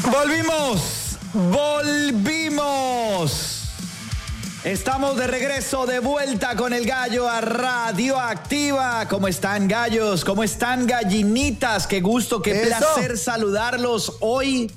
Volvimos. Estamos de regreso, de vuelta con el gallo a Radioactiva. ¿Cómo están, gallos? ¿Cómo están, gallinitas? Qué gusto, qué placer saludarlos hoy,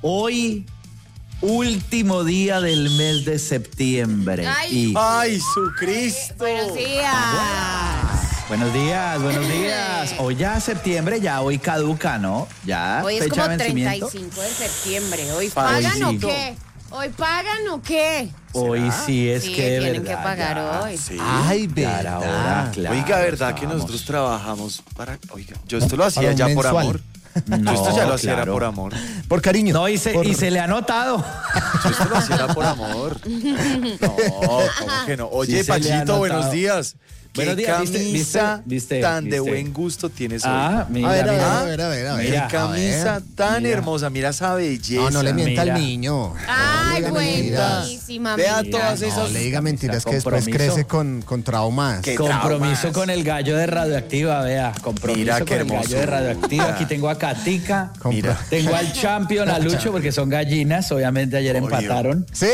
último día del mes de septiembre. ¡Ay, su Cristo! Buenos días. Buenos días. Hoy ya septiembre, ya hoy caduca, ¿no? Ya Hoy es fecha como de vencimiento. 35 de septiembre. ¿Hoy Ay, pagan sí. o qué? ¿Hoy pagan o qué? Hoy sí es Sí, que de tienen verdad, que pagar ya. hoy. Sí. Ay, Claro, ahora, claro, Oiga, ¿verdad que estábamos. nosotros trabajamos para...? Oiga, yo esto lo hacía Para un ya por mensual. amor. No, Yo esto ya lo hacía era claro. por amor. Por cariño. No, y se le ha notado. Yo esto lo hacía era por amor. No, ¿cómo que no? Oye, Sí se le ha Pachito, buenos notado. días. Buenos ¿Qué días, camisa ¿viste? tan de ¿Viste? buen gusto tienes hoy? Mira, A ver, mira. a ver. ¿Qué Mira, camisa tan mira. hermosa? Mira esa belleza. No le mienta Mira. al niño. Ay, No le diga mentiras. buenísima. Vea amiga. todas No esas... le diga mentiras que después Compromiso. crece con traumas. ¿Qué? Compromiso traumas. con el gallo de Radioactiva, vea. Compromiso Mira, con qué el gallo de hermosura. Radioactiva. Aquí tengo a Katica. Mira. Tengo al Champion, a Lucho, porque son gallinas. Obviamente ayer Obvio. empataron. Sí.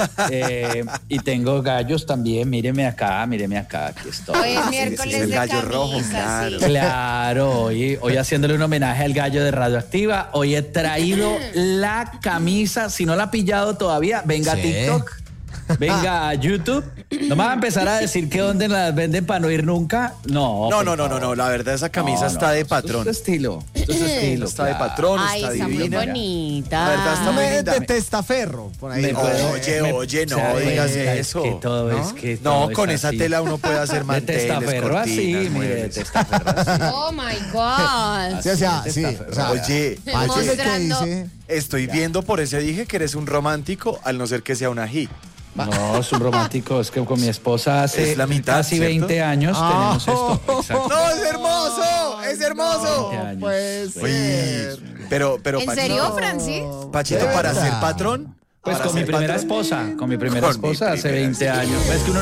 Y tengo gallos también. Míreme acá, aquí estoy. Hoy es es miércoles el de gallo camisas, rojo, sí. claro. Claro, hoy haciéndole un homenaje al gallo de Radioactiva. Hoy he traído la camisa. Si no la ha pillado todavía, venga a Sí. TikTok, venga a YouTube. No me va a empezar a decir que dónde las venden para no ir nunca. No, No, por no, no, no, favor. no. La verdad, esa camisa está de patrón. Esto es estilo. Está de patrón, Ay, está está muy divina. bonita. La verdad está muy Me linda. de testaferro. Por ahí. Me puedo- Oye, no o sea, digas es eso. que todo ¿No? es que No, todo con es esa así. tela uno puede hacer De manteles, testaferro así, cortinas, mire, de muebles. testaferro así. Oh my God. Sí, o sea, Así, sí. testaferro. O sea, Oye, Pacho es el que Mostrando- dice. estoy viendo por ese dije que eres un romántico, al no ser que sea un ají. No, es un romántico, es que con mi esposa hace Es la mitad, casi ¿cierto? 20 años tenemos esto. Exacto. ¡No, es hermoso! ¡Es hermoso! 20 años. Puede ser. Pero, ¿En Pachito, serio, Francis? Pachito, ¿De para verdad? ser patrón. Pues para con mi ser primera patrón, esposa, Con mi primera, hace 20 años. Es que uno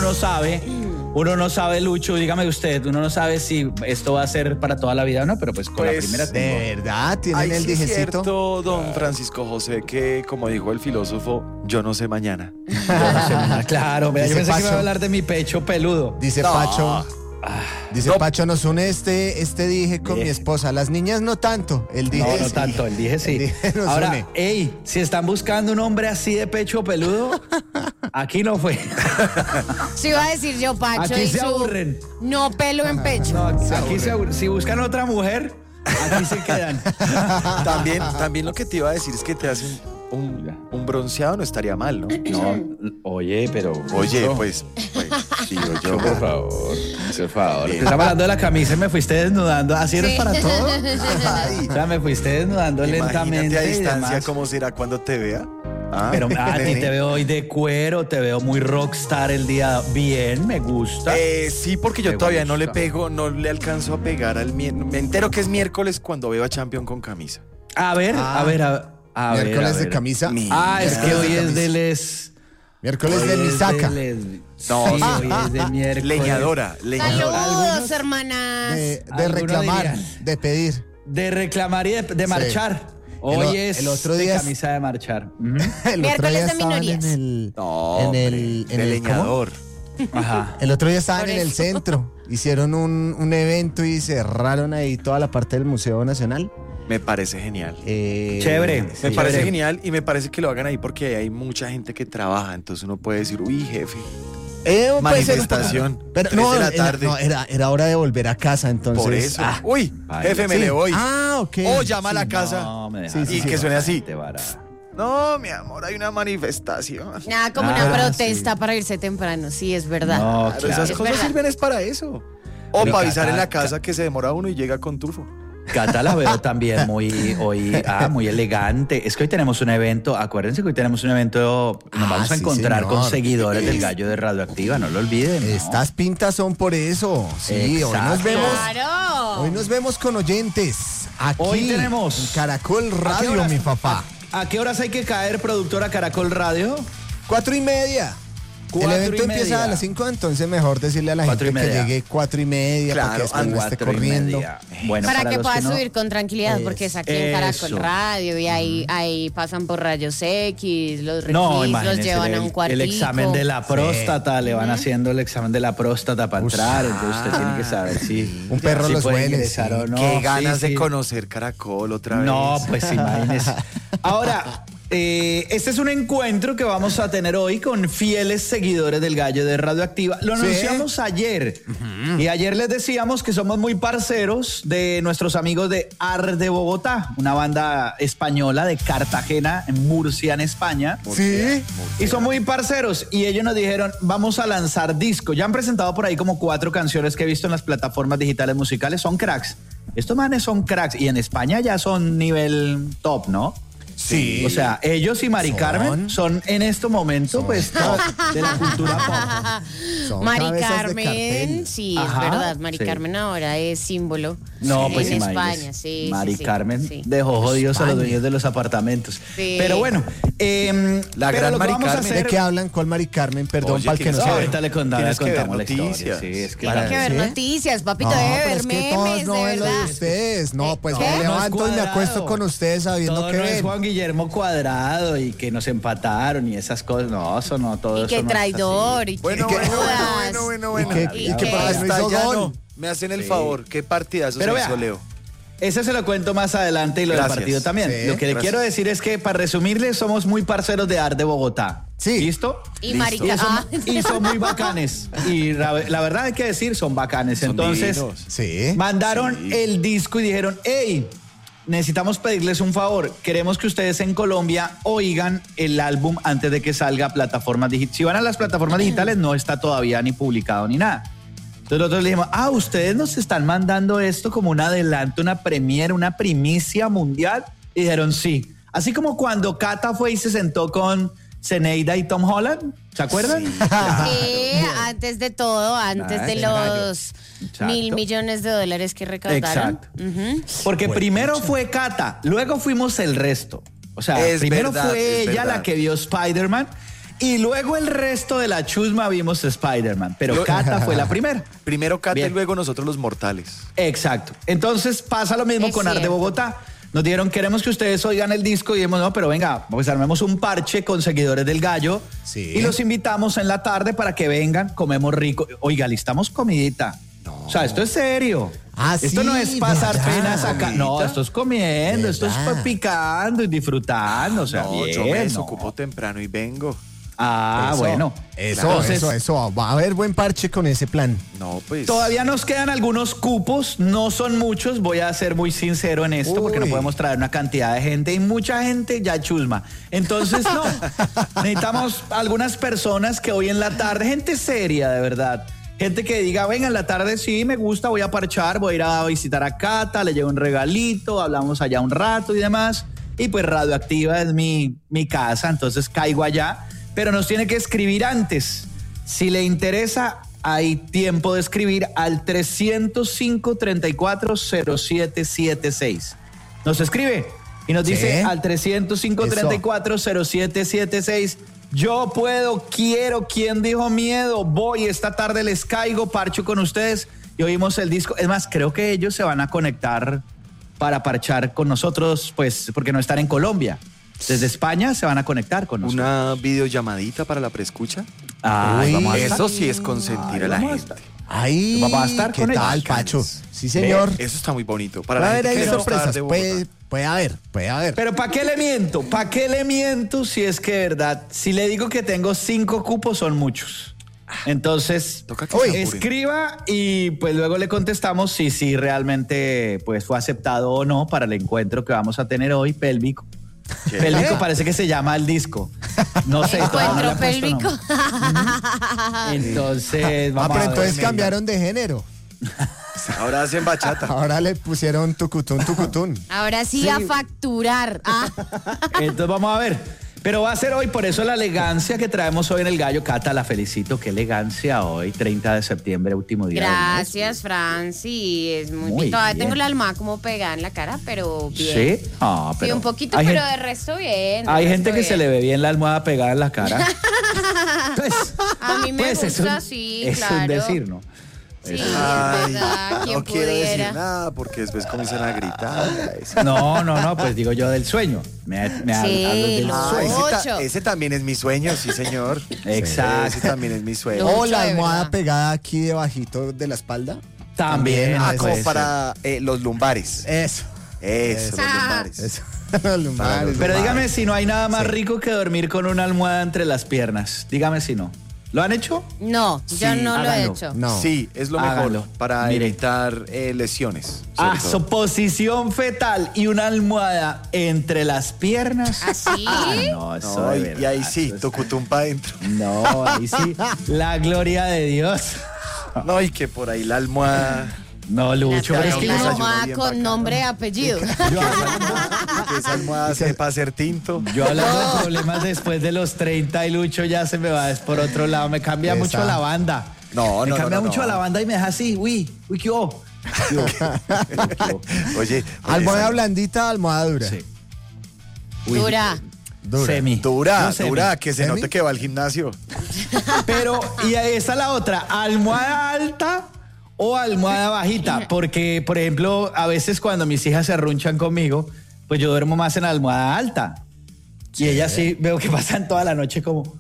no sabe, Lucho, dígame usted, uno no sabe si esto va a ser para toda la vida o no, pero pues con la Pues, primera tengo. De verdad, tienen Ay, el sí es dijecito. cierto, don Francisco José, que como dijo el filósofo, yo no sé mañana. Claro, vea, yo Dice pensé que iba Pacho. a hablar de mi pecho peludo. Dice No. Pacho. Dice No. Pacho, nos une este dije con Dije. mi esposa. Las niñas no tanto. El dije No sí. tanto, el dije sí. El dije nos Ahora, une. ey, si están buscando un hombre así de pecho peludo, aquí no fue. Sí iba a decir yo, Pacho, Aquí y se su aburren. no pelo en pecho. No, aquí si buscan otra mujer, aquí se quedan. También lo que te iba a decir es que te hacen un bronceado, no estaría mal, ¿no? No, oye, pero... Oye, pues digo yo. Por favor, por favor. Estaba hablando de la camisa y me fuiste desnudando. ¿Así eres Sí. para todo? Ay, O sea, me fuiste desnudando lentamente imagínate a y distancia demás. cómo será cuando te vea. Ah, Pero a ti nene. te veo hoy de cuero, te veo muy rockstar el día. Bien, me gusta. Sí, porque yo Me todavía no le gusta. pego, no le alcanzo a pegar al miércoles. Me entero que es miércoles cuando veo a Champion con camisa. A ver. Miércoles de camisa. Es que hoy es de les... Miércoles hoy de es Misaca. No, sí, hoy es de miércoles. Leñadora. Saludos, hermanas. De Algunos reclamar, dirían. de pedir. De reclamar y de marchar. Hoy es el otro de día camisa de marchar. Ujú. El otro Miércoles día de estaban minorías. No, en de el leñador. Ajá. El otro día estaban Por en el eso. centro. Hicieron un evento y cerraron ahí toda la parte del Museo Nacional. Me parece genial. Chévere. Me Sí. parece Chévere. genial y me parece que lo hagan ahí porque hay mucha gente que trabaja. Entonces uno puede decir, uy, jefe. Puede ser un poco. Manifestación. Pero 3 no, de la tarde. era hora de volver a casa, entonces. Por eso. Uy, Ay, jefe, me sí. le voy. Ok. O llama a la casa. No, me Sí, dejaron sí, y que suene así. bastante varada. No, mi amor, hay una manifestación. Nada, como Ah, una protesta para irse temprano. Sí, es verdad. No, Claro, claro. esas Es cosas verdad. sirven es para eso. O Pero para avisar en la Cata, casa que se demora uno y llega con tufo. Cata la veo también muy elegante. Es que hoy tenemos un evento, acuérdense que hoy tenemos un evento, nos vamos a sí, encontrar señor. con seguidores del gallo de Radioactiva, no lo olviden. ¿no? Estas pintas son por eso. Sí, Exacto. hoy nos vemos con oyentes. Aquí Hoy tenemos- en Caracol ¿A qué Radio, horas- mi papá. ¿A qué horas hay que caer, productora Caracol Radio? 4:30. El evento empieza a las 5, entonces mejor decirle a la gente que llegue 4:30 para que después no esté corriendo. Bueno, para que pueda subir con tranquilidad, porque es aquí en Caracol Radio y ahí pasan por rayos X, los registros los llevan a un cuartico. El examen de la próstata, le van haciendo el examen de la próstata para entrar, entonces usted tiene que saber si un perro los huele o no. Qué ganas de conocer Caracol otra vez. No, pues imagínese. Ahora, este es un encuentro que vamos a tener hoy con fieles seguidores del Gallo de Radioactiva. Lo anunciamos ayer. Y ayer les decíamos que somos muy parceros de nuestros amigos de Ar de Bogotá, una banda española de Cartagena, en Murcia, en España. Sí. Y son muy parceros. Y ellos nos dijeron, vamos a lanzar disco. Ya han presentado por ahí como 4 canciones que he visto en las plataformas digitales musicales. Son cracks. Estos manes son cracks. Y en España ya son nivel top, ¿no? Sí. O sea, ellos y Mari Carmen son en este momento pues top de la cultura pop. Mari Carmen, sí, es verdad. Mari Carmen ahora es símbolo. No, pues en España, sí. Mari Carmen dejó jodidos a los dueños de los apartamentos. Sí. Pero bueno, la gran Mari Carmen. ¿De qué hablan? ¿Cuál Mari Carmen? Perdón, para el que no sabe. Ahorita le contamos la historia. Tiene que ver noticias, papito, debe ver memes, no de verdad. Ustedes. No, pues me levanto y me acuesto con ustedes sabiendo que ven. Juan Guillermo Cuadrado y que nos empataron y esas cosas. No, eso no, todo eso. Y que traidor. Bueno. Y que para no hizo gol. Me hacen el favor, qué partidazo se hizo Leo. Ese se lo cuento más adelante y lo del partido también. Lo que le quiero decir es que, para resumirle, somos muy parceros de Ar de Bogotá. Sí. ¿Listo? Y marica. Y son muy bacanes. Y la verdad hay que decir, son bacanes. Son entonces, divinos. Mandaron el disco y dijeron, hey, necesitamos pedirles un favor. Queremos que ustedes en Colombia oigan el álbum antes de que salga a plataformas digitales. Si van a las plataformas digitales, no está todavía ni publicado ni nada. Entonces nosotros le dijimos, ustedes nos están mandando esto como un adelanto, una premiere, una primicia mundial. Y dijeron, sí. Así como cuando Cata fue y se sentó con Zeneida y Tom Holland, ¿se acuerdan? Sí, antes de todo, antes de los $1,000 millones que recaudaron. Exacto. Porque primero fue Cata, luego fuimos el resto. O sea, primero fue ella la que vio Spider-Man. Y luego el resto de la chusma vimos Spider-Man, pero Cata fue la primera. Primero Cata y luego nosotros los mortales. Exacto. Entonces pasa lo mismo con Ar de Bogotá. Nos dijeron, queremos que ustedes oigan el disco y dijimos, no, pero venga, pues armemos un parche con seguidores del Gallo y los invitamos en la tarde para que vengan, comemos rico. Oiga, listamos comidita. No. O sea, esto es serio. Esto no es pasar penas acá. No, esto es comiendo, esto es picando y disfrutando. O sea, bien, yo me desocupo temprano y vengo. Bueno. Eso. Va a haber buen parche con ese plan. No, pues. Todavía nos quedan algunos cupos, no son muchos, voy a ser muy sincero en esto, porque no podemos traer una cantidad de gente y mucha gente ya chusma. Entonces, no. Necesitamos algunas personas que hoy en la tarde, gente seria, de verdad. Gente que diga, venga, en la tarde sí, me gusta, voy a parchar, voy a ir a visitar a Cata, le llevo un regalito, hablamos allá un rato y demás. Y pues Radioactiva es mi casa, entonces caigo allá. Pero nos tiene que escribir antes. Si le interesa, hay tiempo de escribir al 305-340776. Nos escribe y nos dice al 305-340776. Yo puedo, quiero, ¿quién dijo miedo? Voy, esta tarde les caigo, parcho con ustedes y oímos el disco. Es más, creo que ellos se van a conectar para parchar con nosotros, pues, porque no están en Colombia. Desde España se van a conectar con nosotros. ¿Una videollamada para la preescucha? Eso sí es consentir a la gente. Vamos a estar con ellos. Pacho? Sí, señor. Eso está muy bonito. Para la gente hay sorpresas. Puede haber. Pero ¿para qué le miento? ¿Para qué le miento si es que, verdad, si le digo que tengo 5 cupos, son muchos? Entonces, escriba y pues luego le contestamos si realmente pues fue aceptado o no para el encuentro que vamos a tener hoy, pélvico. Pélvico parece que se llama el disco. No sé. Encuentro pélvico. Entonces, vamos pero entonces cambiaron de género. Ahora hacen bachata. Ahora le pusieron tucutún. Ahora sí a facturar. Entonces vamos a ver. Pero va a ser hoy, por eso la elegancia que traemos hoy en el Gallo. Cata, la felicito. Qué elegancia hoy, 30 de septiembre, último día. Gracias, Franci. Es muy todavía tengo la almohada como pegada en la cara, pero bien. ¿Sí? Ah, pero sí, un poquito, pero de resto bien. Hay gente que se le ve bien la almohada pegada en la cara. Pues, a mí me gusta, sí, claro. Es un decir, ¿no? Sí, verdad, no quiero decir nada porque después comienzan a gritar. No, pues digo yo del sueño. Me hablo del sueño. Ese también es mi sueño, sí, señor. Exacto. Ese también es mi sueño. O la almohada pegada aquí debajito de la espalda. También. Como para los lumbares. Eso, los lumbares. Eso. Los lumbares. Pero dígame si no hay nada más rico que dormir con una almohada entre las piernas. Dígame si no. ¿Lo han hecho? No, yo no lo he hecho. No. Sí, es lo mejor para evitar lesiones. Posición fetal y una almohada entre las piernas. ¿Así? No, eso de verdad, y ahí sí, tucutum para adentro. No, ahí sí, la gloria de Dios. No, y que por ahí la almohada... No, Lucho, pero es que una almohada con nombre y apellido. Que esa almohada sepa hacer tinto. Yo hablando de problemas después de los 30 y Lucho ya se me va por otro lado. Me cambia mucho la banda. Me cambia mucho la banda y me deja así. Uy, ¿qué hubo? Oye, almohada blandita, almohada dura. Sí. Dura. Dura, que se note que va al gimnasio. Pero, y esa es la otra, almohada alta o almohada bajita, porque, por ejemplo, a veces cuando mis hijas se arrunchan conmigo, pues yo duermo más en la almohada alta. Y ellas sí veo que pasan toda la noche como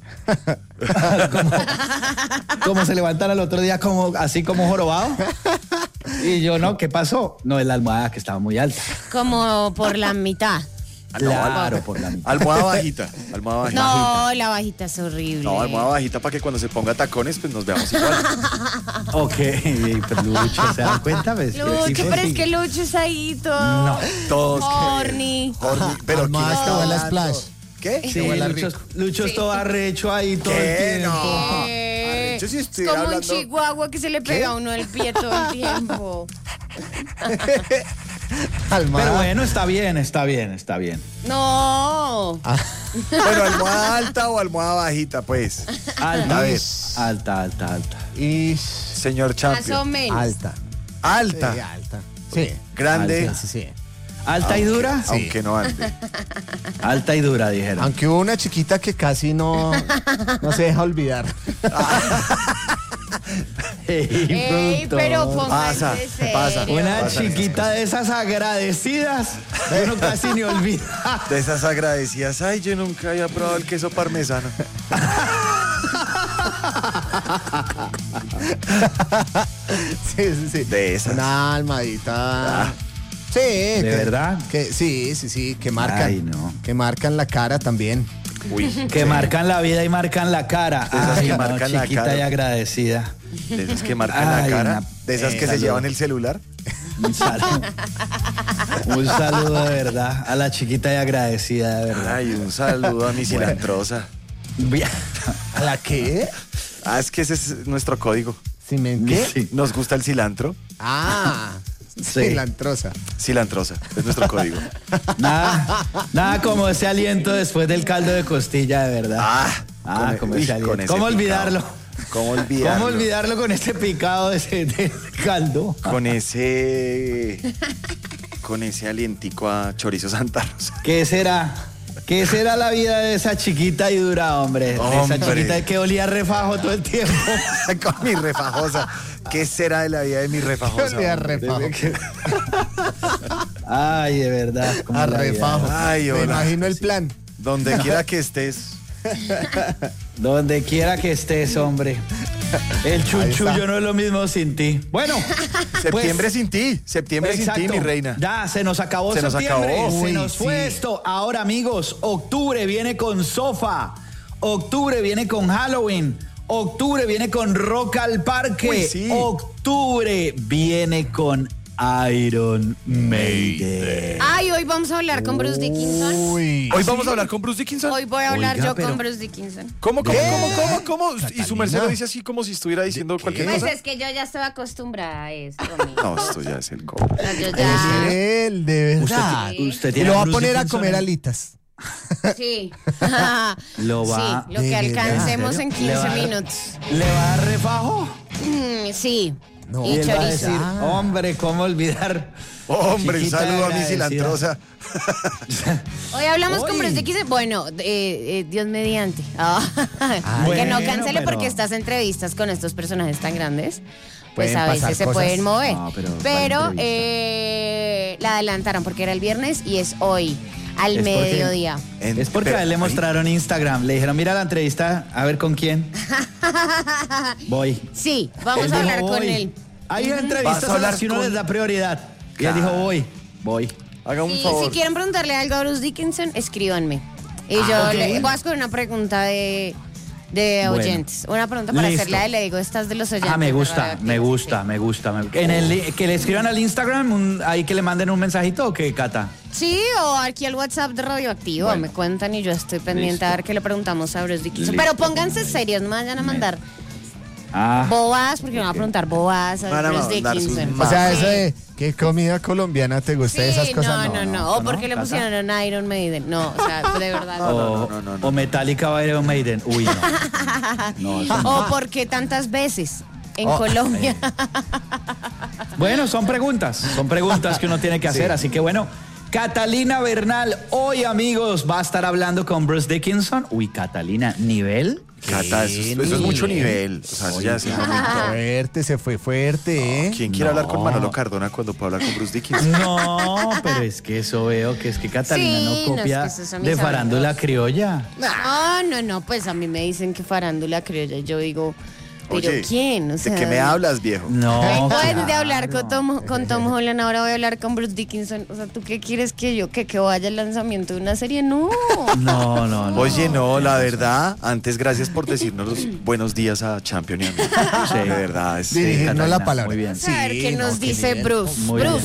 se levantan al otro día así como jorobado. Y yo, no, ¿qué pasó? No, es la almohada que estaba muy alta. Como por la mitad. Claro, por la mitad. Almohada bajita. No, la bajita es horrible. No, almohada bajita para que cuando se ponga tacones, pues nos veamos igual. Ok, pero Lucho, ¿se dan cuenta? Lucho, pero es que Lucho es ahí todo. No, todos. Horny. Pero más que huele a Splash. ¿Qué? Sí, Lucho es todo arrecho ahí todo el tiempo. No. Yo sí estoy como hablando... un chihuahua que se le pega a uno el pie todo el tiempo. Pero bueno, está bien. No. Bueno, ¿almohada alta o almohada bajita, pues? Alta. A ver. Alta. Y señor Champion. Más o menos. Alta. Alta. Sí, alta. Sí. Grande. Sí. ¿Alta y dura? Sí. Aunque no ande. Alta y dura, dijeron. Aunque hubo una chiquita que casi no se deja olvidar. Pero pasa. Una chiquita de esas agradecidas, uno casi ni olvida. De esas agradecidas. Ay, yo nunca había probado el queso parmesano. Sí. De esas. Una almohadita. Sí. ¿De verdad? Sí, que marcan. Ay, no. Que marcan la cara también. Uy. Que marcan la vida y marcan la cara. De esas que marcan la chiquita cara. y agradecida. De esas que marcan la cara. De esas que se llevan el celular. Un saludo de verdad a la chiquita y agradecida, de verdad. Ay, un saludo a mi cilantrosa. ¿A la qué? Es que ese es nuestro código. ¿Qué? Sí. Nos gusta el cilantro. Sí. Cilantrosa. Cilantrosa, es nuestro código. Nada como ese aliento después del caldo de costilla, de verdad. Como ese aliento. ¿Cómo olvidarlo? ¿Cómo olvidarlo con ese picado de ese caldo? Con ese alientico a chorizo Santa Rosa. ¿Qué será la vida de esa chiquita y dura, hombre? De esa chiquita que olía refajo todo el tiempo. Con mi refajosa. ¿Qué será de la vida de mi refajosa? Olía refajo. Ay, de verdad. A refajo. Ay, me imagino el plan. Donde quiera que estés. Donde quiera que estés, hombre. El chunchullo no es lo mismo sin ti. Bueno, septiembre sin ti. Septiembre sin ti, mi reina. Ya, se nos acabó septiembre. Se nos fue esto. Ahora, amigos, octubre viene con Sofa. Octubre viene con Halloween. Octubre viene con Rock al Parque. Octubre viene con Iron Maiden. Hoy vamos a hablar con Bruce Dickinson. Hoy vamos a hablar con Bruce Dickinson. Hoy voy a hablar con Bruce Dickinson. ¿Cómo? Y su merced lo dice así como si estuviera diciendo cualquier cosa. Pues es que yo ya estoy acostumbrada a esto. No, esto ya es el cobro. Él, de verdad. Usted Y tiene lo va a Bruce poner a Dickinson comer alitas. Sí. Lo va. Sí, lo que alcancemos en 15 minutos. ¿Le va a dar refajo? Sí. No. Y él va a decir, hombre, ¿cómo olvidar? Hombre, un saludo a mi cilantrosa. Hoy hablamos con Bruce Dickinson. Bueno, Dios mediante. Que no cancele porque estas entrevistas con estos personajes tan grandes, pues a veces se pueden mover. No, pero la adelantaron porque era el viernes y es hoy, al mediodía. Es porque a él le mostraron Instagram. Le dijeron, mira la entrevista, a ver con quién. Voy. Sí, vamos a hablar con él. Hay entrevistas a las que uno les da prioridad. Y él dijo, voy. Haga un favor. Si quieren preguntarle algo a Bruce Dickinson, escríbanme. Y yo le voy a hacer una pregunta de oyentes. Una pregunta para hacerle a él, le digo, estas de los oyentes. Me gusta. Que le escriban al Instagram, ahí que le manden un mensajito, ¿o qué, Cata? Sí, o aquí al WhatsApp de Radioactivo. Bueno. Me cuentan y yo estoy pendiente a ver qué le preguntamos a Bruce Dickinson. Pero pónganse serios, no me vayan a mandar bobadas, porque me van a preguntar bobadas a Bruce Dickinson. O sea, eso de ¿qué comida colombiana te gusta? Esas cosas. No. O porque le pusieron a Iron Maiden. No, o sea, de verdad. No. O Metallica va a Iron Maiden. Uy, no. O porque tantas veces en Colombia. Bueno, son preguntas que uno tiene que hacer. Así que bueno, Catalina Bernal, hoy, amigos, va a estar hablando con Bruce Dickinson. Uy, Catalina, ¿nivel? Cata, eso es mucho nivel. O sea, ya se fue fuerte, ¿Quién quiere hablar con Manolo Cardona cuando puede hablar con Bruce Dickinson? No, pero es que eso veo que es que Catalina no copia de farándula criolla. No, pues a mí me dicen que farándula criolla. Yo digo, ¿pero oye, quién? O sea, ¿de qué me hablas, viejo? No. Pueden de hablar con Tom Holland, ahora voy a hablar con Bruce Dickinson. O sea, ¿tú qué quieres que yo? ¿Que vaya al lanzamiento de una serie? No. No. Oye, no, la verdad, antes gracias por decirnos los buenos días a Champion y a mí. Sí, de verdad. Dirigirnos la palabra. Muy bien. A ver qué nos dice Bruce.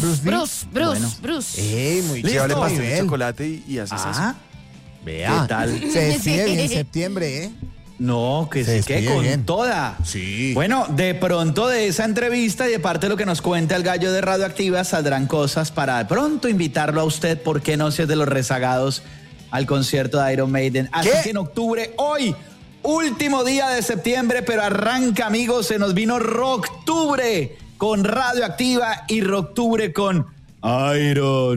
Bruce. Muy bien. Llévale pastel de chocolate y haces eso. Vea. ¿Qué tal? Se decide bien en septiembre, No, que se quede con bien. toda. Sí. Bueno, de pronto de esa entrevista y de parte de lo que nos cuenta el gallo de Radioactiva saldrán cosas para de pronto invitarlo a usted, ¿por qué no, si es de los rezagados, al concierto de Iron Maiden? Así que en octubre, hoy, último día de septiembre, pero arranca, amigos, se nos vino Rocktubre con Radioactiva y Rocktubre con Iron